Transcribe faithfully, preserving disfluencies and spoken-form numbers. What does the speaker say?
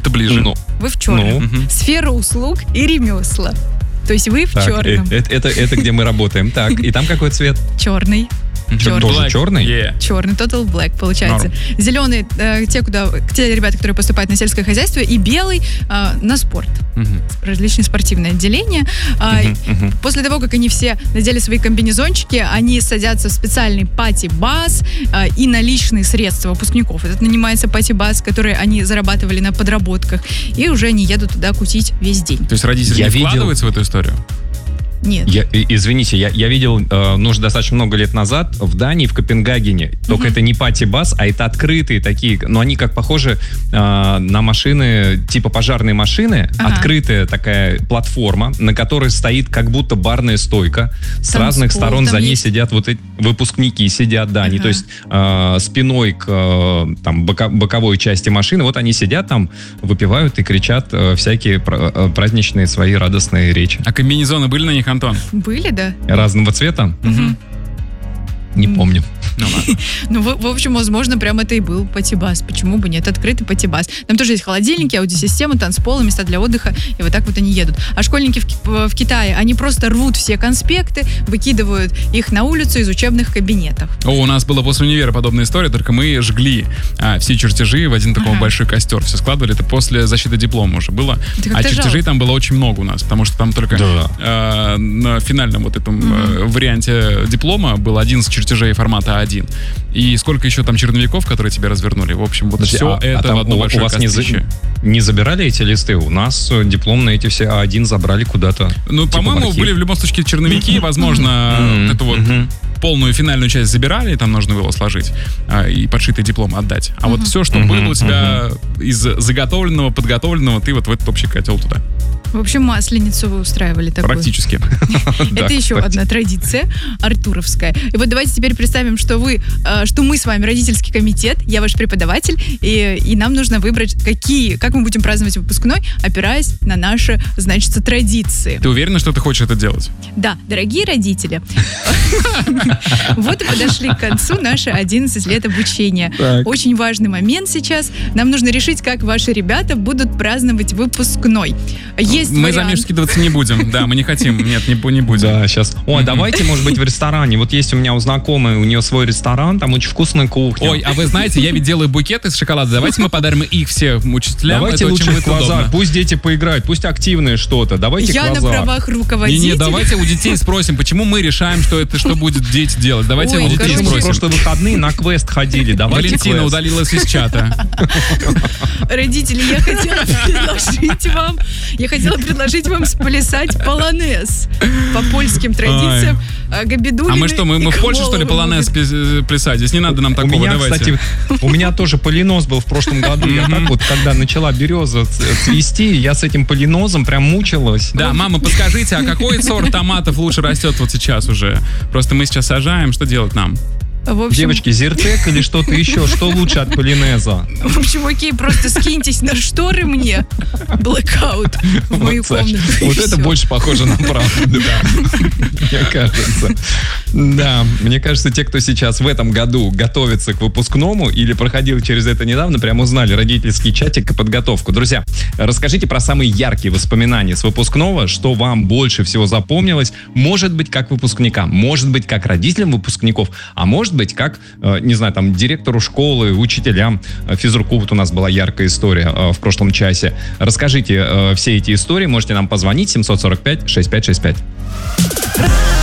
Это ближе. Ну, Вы в черном. Ну. Сфера услуг и ремесла. То есть вы в так, черном. э- Это, это, это где мы работаем. Так, и там какой цвет? Черный. Чер- Черный. Тоже черный? Yeah. Черный, total black получается. Норм. Зеленый, э, те, куда, те ребята, которые поступают на сельское хозяйство, и белый э, на спорт. Мгм. Различные спортивные отделения. А, Мгм, мгм. После того, как они все надели свои комбинезончики, они садятся в специальный пати-бас а, и наличные средства выпускников. Этот нанимается пати-бас, который они зарабатывали на подработках, и уже они едут туда кутить весь день. То есть родители Я не видел. вкладываются в эту историю? Нет. Я, и- извините, я, я видел, э, ну, уже достаточно много лет назад в Дании, в Копенгагене. Только это не пати-бас, а это открытые такие, но они как похожи э, на машины, типа пожарные машины. Ага. Открытая такая платформа, на которой стоит как будто барная стойка. С Там разных стол, сторон там за ней есть. сидят вот эти выпускники, сидят, да, они, Ага. то есть э, спиной к э, там, бока- боковой части машины. Вот они сидят там, выпивают и кричат э, всякие пра- э, праздничные свои радостные речи. А комбинезоны были на них, Антон? Были, да? Разного цвета? Мгм. Не помню. Ну ладно. Ну, в, в общем, возможно, прям это и был пати-бас. Почему бы нет? Открытый пати-бас. Там тоже есть холодильники, аудиосистема, танцполы, места для отдыха, и вот так вот они едут. А школьники в, Ки- в Китае, они просто рвут все конспекты, выкидывают их на улицу из учебных кабинетов. О, у нас была после универа подобная история, только мы жгли а, все чертежи в один такой Ага. большой костер. Все складывали, это после защиты диплома уже было. Это А как-то чертежей жалко. там было очень много у нас, потому что там только Да. э, на финальном вот этом э, варианте диплома было одиннадцать чертежей формата А один. И сколько еще там черновиков, которые тебе развернули. В общем, вот Подожди, все а- а это там в одно у, у большое вас не, за- кострище. не забирали эти листы? У нас э, дипломные эти все А один забрали куда-то. Ну, типа в по-моему, архив. были в любом случае черновики, возможно, Мгм. вот эту вот Мгм. полную финальную часть забирали, там нужно было сложить а, и подшитый диплом отдать. А вот все, что Мгм, было у тебя из заготовленного, подготовленного, ты вот в этот общий котел туда. В общем, масленицу вы устраивали такую. Практически. Да, Это еще кстати. одна традиция артуровская. И вот давайте теперь представим, что вы, э, что мы с вами родительский комитет, я ваш преподаватель, и, и нам нужно выбрать, какие, как мы будем праздновать выпускной, опираясь на наши, значит, традиции. Ты уверена, что ты хочешь это делать? Да, дорогие родители, вот и подошли к концу наши одиннадцать лет обучения. Так. Очень важный момент сейчас. Нам нужно решить, как ваши ребята будут праздновать выпускной. Есть Мы за вариант. меж скидываться не будем. Да, мы не хотим. Нет, не, бу- не будем. Да, сейчас. О, давайте, может быть, в ресторане. Вот есть у меня у знакомой, у нее свой ресторан, там очень вкусная кухня. Ой, а вы знаете, я ведь делаю букеты из шоколада. Давайте мы подарим их всем учителям. давайте Это лучше очень в будет квазар. удобно. Пусть дети поиграют, пусть активное что-то. Давайте Я на квазар. правах руководителя. Не-не, давайте у детей спросим, почему мы решаем, что это, что будет дети делать. Давайте Ой, у детей короче, Мы в спросим. прошлые выходные на квест ходили. Давайте Валентина квест. удалилась из чата. Родители, я хотела предложить вам, я хотела предложить вам сплясать полонез по польским традициям. а, Габидулины А мы что, мы, мы и в Польше, что ли, Камоловы полонез будут. пи- плясать? Здесь не надо нам У такого, меня, давайте. кстати, у меня тоже полинос был в прошлом году. Я так вот, когда начала береза ц- цвести, я с этим полинозом прям мучилась. Да, мама, подскажите, а какой сорт томатов лучше растет вот сейчас уже? Просто мы сейчас сажаем, что делать нам? В общем, Девочки, зиртек или что-то еще? Что лучше от полинеза? в общем, окей, просто скиньтесь на шторы мне. Blackout в мою Вот, Саш, комнату. и вот это всё. больше похоже на правду, да. Мне кажется. Да, мне кажется, те, кто сейчас в этом году готовится к выпускному или проходил через это недавно, прям узнали родительский чатик и подготовку. Друзья, расскажите про самые яркие воспоминания с выпускного, что вам больше всего запомнилось. Может быть, как выпускникам, может быть, как родителям выпускников, а может быть, как, э, не знаю, там, директору школы, учителям. Э, Физруку вот у нас была яркая история э, в прошлом часе. Расскажите э, все эти истории, можете нам позвонить семь сорок пять шестьдесят пять шестьдесят пять.